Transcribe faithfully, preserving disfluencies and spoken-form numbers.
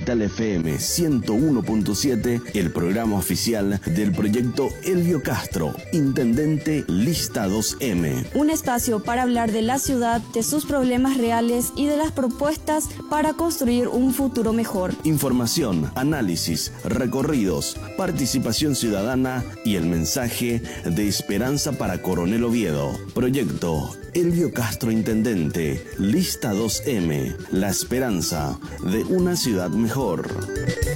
Capital F M ciento uno punto siete, el programa oficial del proyecto Elvio Castro, Intendente Lista dos eme. Un espacio para hablar de la ciudad, de sus problemas reales y de las propuestas para construir un futuro mejor. Información, análisis, recorridos, participación ciudadana y el mensaje de esperanza para Coronel Oviedo. Proyecto Elvio Castro, Intendente, Lista dos eme, la esperanza de una ciudad mejor.